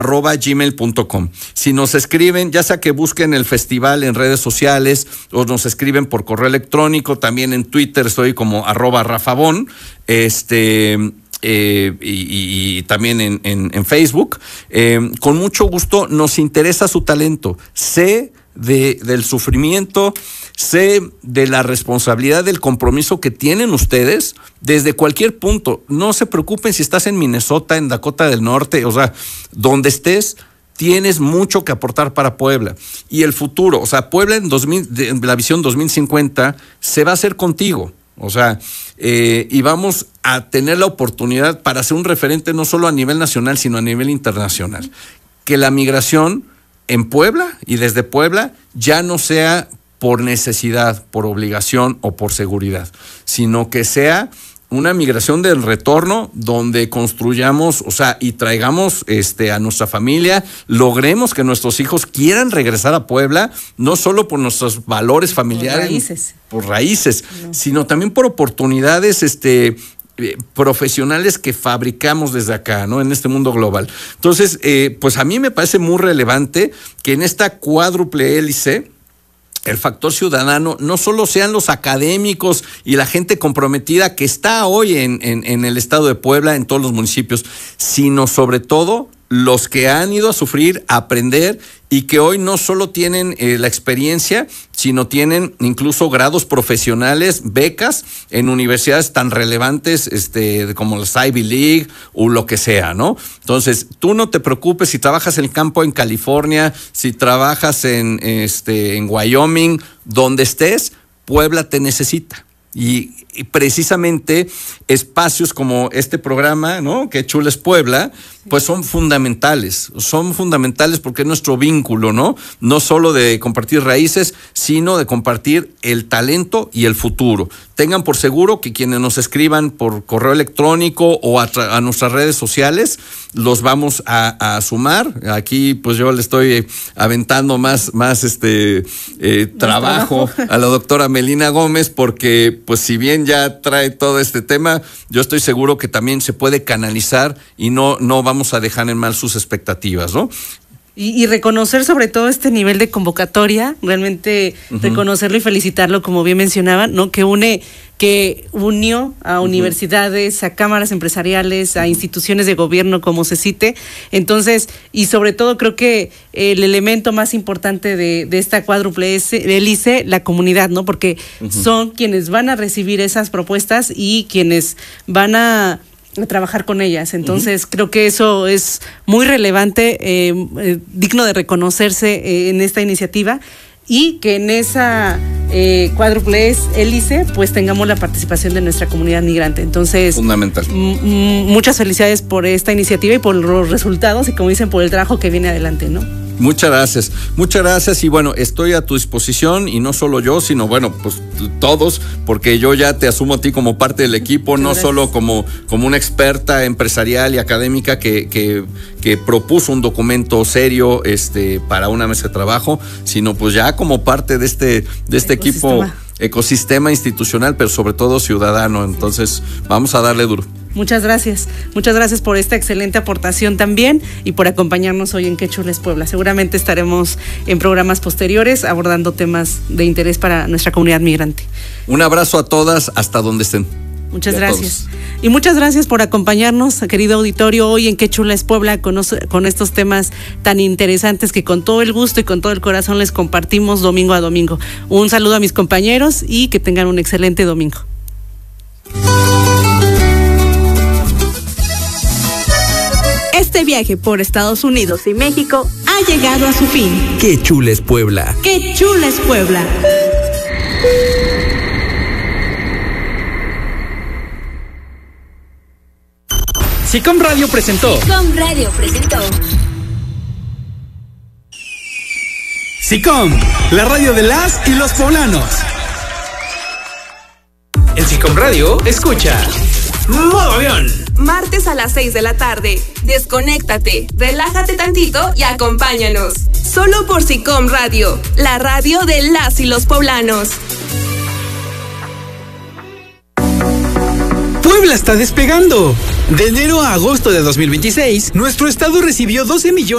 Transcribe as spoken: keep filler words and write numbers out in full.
arroba gmail punto com. Si nos escriben, ya sea que busquen el festival en redes sociales o nos escriben por correo electrónico, también en Twitter estoy como arroba rafabón, este... Eh, y, y, y también en, en, en Facebook, eh, con mucho gusto nos interesa su talento. Sé de, del sufrimiento, sé de la responsabilidad, del compromiso que tienen ustedes desde cualquier punto. No se preocupen si estás en Minnesota, en Dakota del Norte, o sea, donde estés, tienes mucho que aportar para Puebla. Y el futuro, o sea, Puebla en, dos mil, en la visión dos mil cincuenta se va a hacer contigo. O sea, eh, y vamos a tener la oportunidad para ser un referente no solo a nivel nacional, sino a nivel internacional. Que la migración en Puebla y desde Puebla ya no sea por necesidad, por obligación o por seguridad, sino que sea una migración del retorno donde construyamos, o sea, y traigamos este, a nuestra familia, logremos que nuestros hijos quieran regresar a Puebla, no solo por nuestros valores familiares, por raíces, por raíces no. sino también por oportunidades este, eh, profesionales que fabricamos desde acá, ¿no? En este mundo global. Entonces, eh, pues a mí me parece muy relevante que en esta cuádruple hélice, el factor ciudadano no solo sean los académicos y la gente comprometida que está hoy en, en, en el estado de Puebla, en todos los municipios, sino sobre todo los que han ido a sufrir, a aprender y que hoy no solo tienen eh, la experiencia, sino tienen incluso grados profesionales, becas en universidades tan relevantes este, como la Ivy League o lo que sea, ¿no? Entonces, tú no te preocupes si trabajas en el campo en California, si trabajas en, este, en Wyoming, donde estés, Puebla te necesita. Y, y precisamente espacios como este programa, ¿no? Que Chula es Puebla, pues son fundamentales, son fundamentales porque es nuestro vínculo, ¿no? No solo de compartir raíces, sino de compartir el talento y el futuro. Tengan por seguro que quienes nos escriban por correo electrónico o a, tra- a nuestras redes sociales, los vamos a, a sumar. Aquí, pues yo le estoy aventando más, más este eh, trabajo a la doctora Melina Gómez, porque, pues, si bien ya trae todo este tema, yo estoy seguro que también se puede canalizar y no, no vamos a dejar en mal sus expectativas, ¿no? Y, y reconocer sobre todo este nivel de convocatoria, realmente uh-huh. reconocerlo y felicitarlo, como bien mencionaban, ¿no? Que une, que unió a uh-huh. universidades, a cámaras empresariales, a instituciones de gobierno, como se cite. Entonces, y sobre todo creo que el elemento más importante de, de esta cuádruple hélice, la comunidad, ¿no? Porque uh-huh. son quienes van a recibir esas propuestas y quienes van a trabajar con ellas. Entonces, uh-huh. creo que eso es muy relevante, eh, eh, digno de reconocerse eh, en esta iniciativa, y que en esa eh, cuádruple hélice pues tengamos la participación de nuestra comunidad migrante. Entonces, fundamental. M- m- muchas felicidades por esta iniciativa y por los resultados y, como dicen, por el trabajo que viene adelante, ¿no? Muchas gracias, muchas gracias y bueno, estoy a tu disposición y no solo yo, sino bueno, pues todos, porque yo ya te asumo a ti como parte del equipo, muchas no gracias. Solo como, como una experta empresarial y académica que, que, que propuso un documento serio este, para una mesa de trabajo, sino pues ya como parte de este, de este equipo, ecosistema institucional, pero sobre todo ciudadano. Entonces, vamos a darle duro. Muchas gracias, muchas gracias por esta excelente aportación también y por acompañarnos hoy en Qué Chula es Puebla. Seguramente estaremos en programas posteriores abordando temas de interés para nuestra comunidad migrante. Un abrazo a todas hasta donde estén. Muchas gracias. Y muchas gracias por acompañarnos, querido auditorio, hoy en Qué Chula es Puebla, con, con estos temas tan interesantes que con todo el gusto y con todo el corazón les compartimos domingo a domingo. Un saludo a mis compañeros y que tengan un excelente domingo. Este viaje por Estados Unidos y México ha llegado a su fin. Qué Chula es Puebla. Qué Chula es Puebla. SICOM Radio presentó. SICOM Radio presentó. SICOM, la radio de las y los poblanos. En SICOM Radio, escucha Modo Avión. Martes a las seis de la tarde. Desconéctate, relájate tantito y acompáñanos. Solo por SICOM Radio, la radio de las y los poblanos. Puebla está despegando. De enero a agosto de dos mil veintiséis, nuestro estado recibió doce millones